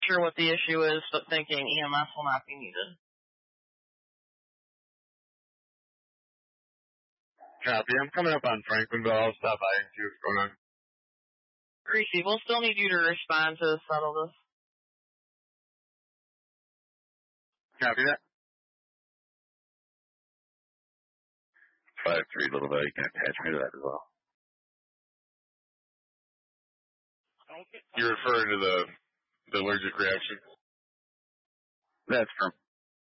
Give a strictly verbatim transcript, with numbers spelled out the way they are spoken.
sure what the issue is, but thinking E M S will not be needed. Copy. I'm coming up on Franklinville. I'll stop by and see what's going on. Greasy, we'll still need you to respond to settle this. Copy that. five three, little bit. You can attach me to that as well. You're referring to the, the allergic reaction? That's from